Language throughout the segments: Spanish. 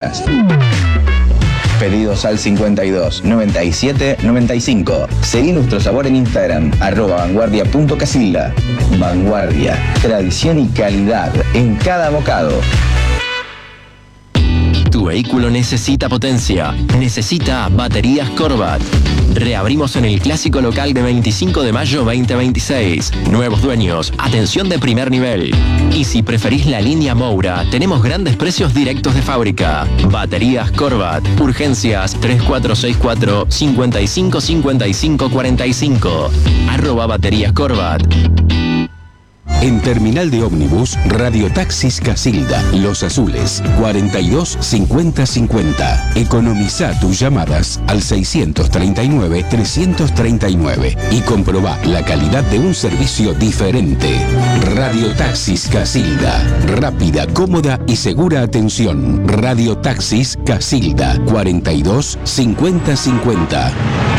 marcas. Pedidos al 52 97 95. Seguí nuestro sabor en Instagram, @vanguardia.casilda. Vanguardia, tradición y calidad en cada bocado. Tu vehículo necesita potencia, necesita baterías Corvat. Reabrimos en el clásico local de 25 de mayo 2026. Nuevos dueños, atención de primer nivel. Y si preferís la línea Moura, tenemos grandes precios directos de fábrica. Baterías Corvat. Urgencias 3464 55 55 45. @baterías Corvat. En Terminal de Ómnibus, Radiotaxis Casilda, Los Azules, 42 50 50. Economiza tus llamadas al 639 339 y comprobá la calidad de un servicio diferente. Radiotaxis Casilda, rápida, cómoda y segura atención. Radiotaxis Casilda, 42 50 50.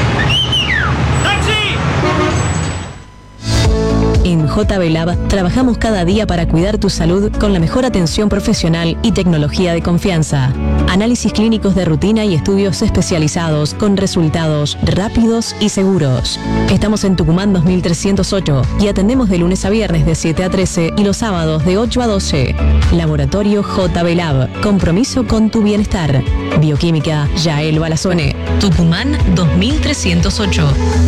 En JB Lab trabajamos cada día para cuidar tu salud con la mejor atención profesional y tecnología de confianza. Análisis clínicos de rutina y estudios especializados con resultados rápidos y seguros. Estamos en Tucumán 2308 y atendemos de lunes a viernes de 7 a 13 y los sábados de 8 a 12. Laboratorio JB Lab. Compromiso con tu bienestar. Bioquímica Yael Balazone. Tucumán 2308.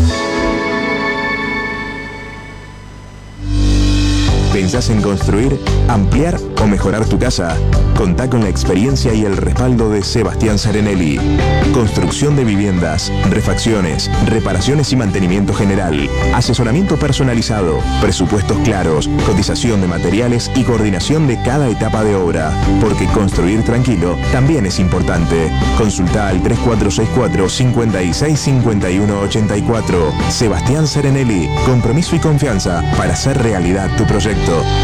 ¿Pensás en construir, ampliar o mejorar tu casa? Contá con la experiencia y el respaldo de Sebastián Serenelli. Construcción de viviendas, refacciones, reparaciones y mantenimiento general, asesoramiento personalizado, presupuestos claros, cotización de materiales y coordinación de cada etapa de obra. Porque construir tranquilo también es importante. Consulta al 3464 56 51 84. Sebastián Serenelli, compromiso y confianza para hacer realidad tu proyecto.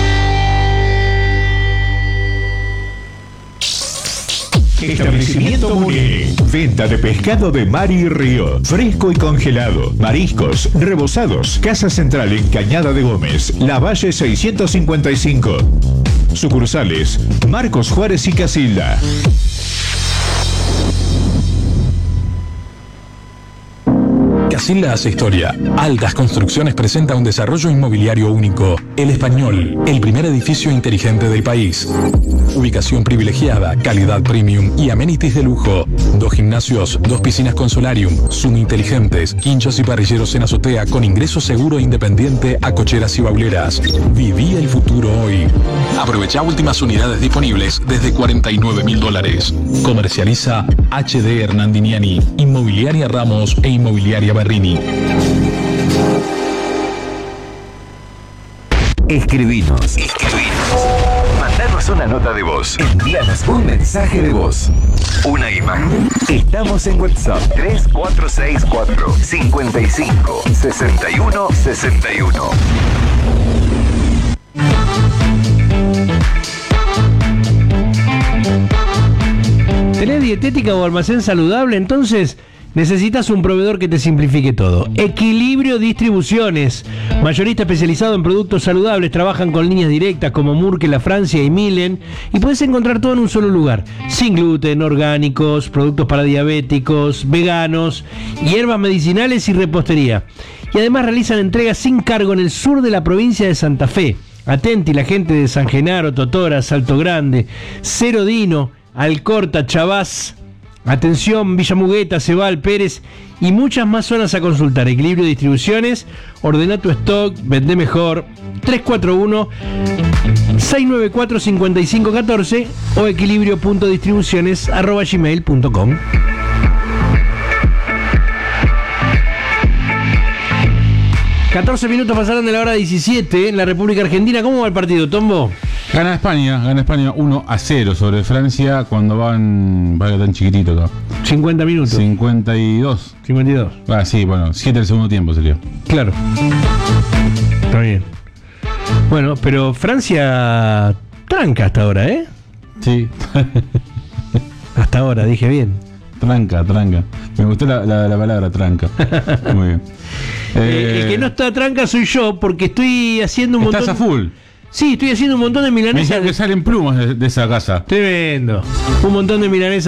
Establecimiento Muriel. Venta de pescado de mar y río, fresco y congelado, mariscos, rebozados. Casa Central en Cañada de Gómez, La Valle 655. Sucursales Marcos Juárez y Casilda. Casilda hace historia. Altas Construcciones presenta un desarrollo inmobiliario único. El Español, el primer edificio inteligente del país. Ubicación privilegiada, calidad premium y amenities de lujo. 2 gimnasios, 2 piscinas con solarium, Zoom inteligentes, quinchos y parrilleros en azotea con ingreso seguro e independiente a cocheras y bauleras. Viví el futuro hoy. Aprovecha últimas unidades disponibles desde $49.000. Comercializa HD Hernandiniani, Inmobiliaria Ramos e Inmobiliaria Berrini. Escribinos. Mandanos una nota de voz. Envíanos un mensaje de voz. Una imagen. Estamos en WhatsApp 3464 55 61 61. ¿Tenés dietética o almacén saludable? Entonces necesitas un proveedor que te simplifique todo. Equilibrio Distribuciones, mayorista especializado en productos saludables. Trabajan con líneas directas como Murke, La Francia y Milen, y puedes encontrar todo en un solo lugar. Sin gluten, orgánicos, productos para diabéticos, veganos, hierbas medicinales y repostería. Y además realizan entregas sin cargo en el sur de la provincia de Santa Fe. Atenti, la gente de San Genaro, Totora, Salto Grande, Cerro Dino, Alcorta, Chavás. Atención, Villa Mugueta, Cebal, Pérez y muchas más zonas a consultar. Equilibrio Distribuciones, ordena tu stock, vende mejor. 341-694-5514 o equilibrio.distribuciones@gmail.com. 14 minutos pasaron de la hora 17 en la República Argentina. ¿Cómo va el partido, Tombo? Gana España 1-0 sobre Francia cuando vaya tan chiquitito acá. 50 minutos. 52. Ah, sí, bueno, 7 del segundo tiempo sería. Claro. Está bien. Bueno, pero Francia tranca hasta ahora, ¿eh? Sí. Hasta ahora, dije bien. Tranca. Me gustó la palabra tranca. Muy bien. El que no está tranca soy yo, porque estoy haciendo un montón... ¿Estás a full? Sí, estoy haciendo un montón de milanesas. Me dijeron que salen plumas de esa casa. Tremendo. Un montón de milanesas